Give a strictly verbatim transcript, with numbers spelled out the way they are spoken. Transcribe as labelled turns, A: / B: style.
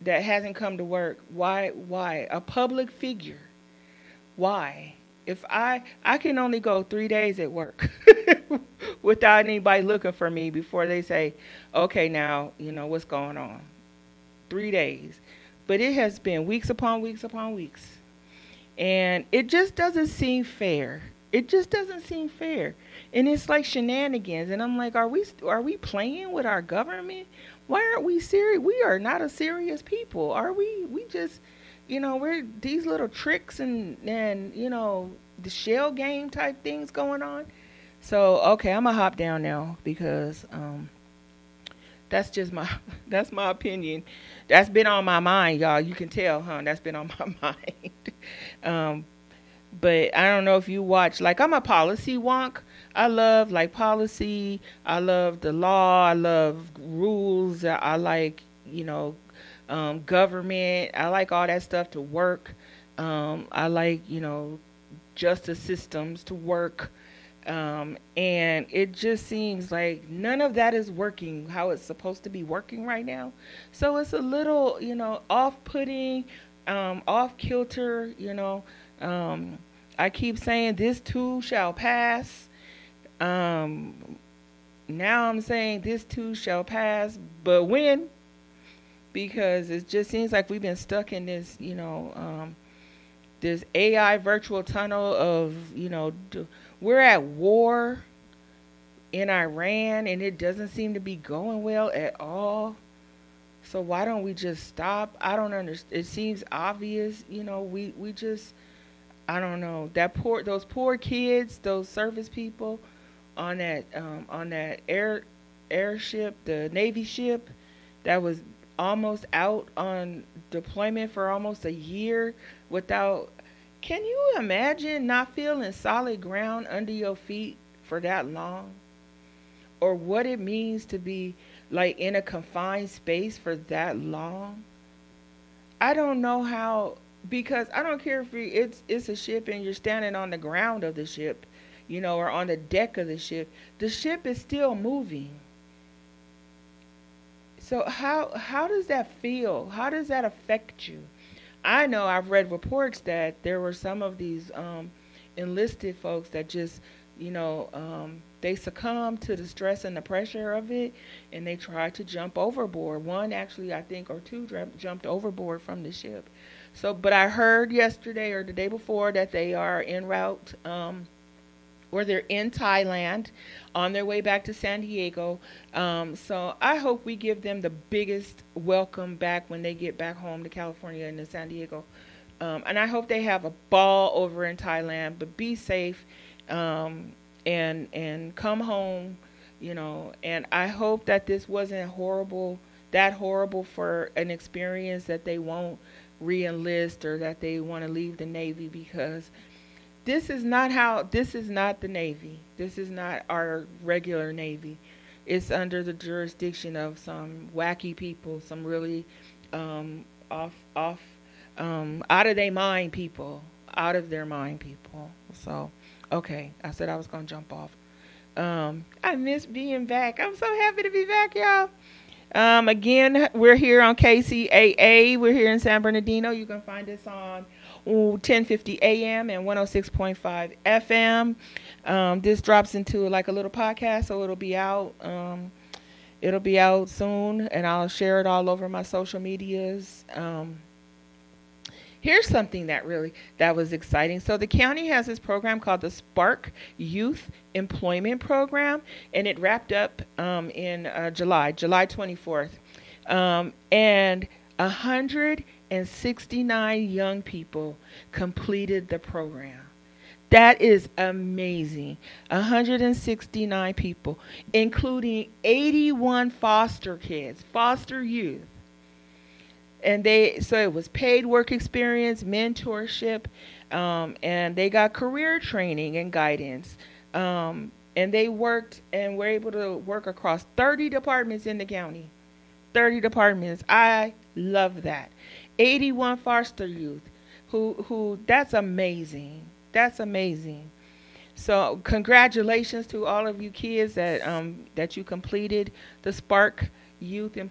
A: that hasn't come to work. Why? Why? A public figure. Why? If I I can only go three days at work without anybody looking for me before they say, okay, now you know what's going on. Three days, but it has been weeks upon weeks upon weeks, and it just doesn't seem fair. It just doesn't seem fair, and it's like shenanigans. And I'm like, are we are we playing with our government? Why aren't we serious? We are not a serious people, are we? We just, you know, we're these little tricks and and you know the shell game type things going on. So okay, I'm gonna hop down now because um, that's just my that's my opinion. That's been on my mind, y'all. You can tell, huh? That's been on my mind. um, but I don't know if you watch. Like I'm a policy wonk. I love like policy. I love the law. I love rules. I, I like you know um, government. I like all that stuff to work. Um, I like you know justice systems to work. Um, and it just seems like none of that is working how it's supposed to be working right now. So it's a little, you know, off-putting, um, off-kilter, you know. Um, I keep saying this too shall pass. Um, now I'm saying this too shall pass, but when? Because it just seems like we've been stuck in this, you know, um, this A I virtual tunnel of, you know, d- we're at war in Iran and it doesn't seem to be going well at all. So why don't we just stop? I don't understand. It seems obvious, you know, we, we just, I don't know, that poor, those poor kids, those service people on that, um, on that air, airship, the Navy ship that was almost out on deployment for almost a year without. Can you imagine not feeling solid ground under your feet for that long? Or what it means to be like in a confined space for that long? I don't know how, because I don't care if you, it's it's a ship and you're standing on the ground of the ship, you know, or on the deck of the ship. The ship is still moving. So how how does that feel? How does that affect you? I know I've read reports that there were some of these um, enlisted folks that just, you know, um, they succumbed to the stress and the pressure of it, and they tried to jump overboard. One actually, I think, or two dr- jumped overboard from the ship. So, but I heard yesterday or the day before that they are en route, um, or they're in Thailand on their way back to San Diego. Um, so I hope we give them the biggest welcome back when they get back home to California and to San Diego. Um, and I hope they have a ball over in Thailand, but be safe, um, and, and come home, you know, and I hope that this wasn't horrible, that horrible for an experience that they won't re-enlist or that they want to leave the Navy, because this is not how, this is not the Navy. This is not our regular Navy. It's under the jurisdiction of some wacky people, some really um, off, off, um, out of their mind people, out of their mind people. So, okay, I said I was going to jump off. Um, I miss being back. I'm so happy to be back, y'all. Um, again, we're here on K C A A. We're here in San Bernardino. You can find us on ten fifty A M and one oh six point five F M. Um, this drops into like a little podcast, so it'll be out. Um, it'll be out soon, and I'll share it all over my social medias. Um, here's something that really that was exciting. So the county has this program called the Spark Youth Employment Program, and it wrapped up um, in uh, July, July twenty-fourth, um, and a hundred and sixty-nine young people completed the program. That is amazing. one hundred sixty-nine people, including eighty-one foster kids, foster youth. And they, so it was paid work experience, mentorship, um, and they got career training and guidance. Um, and they worked and were able to work across thirty departments in the county. thirty departments. I love that. eighty-one foster youth who, who, that's amazing. That's amazing. So congratulations to all of you kids that, um, that you completed the Spark Youth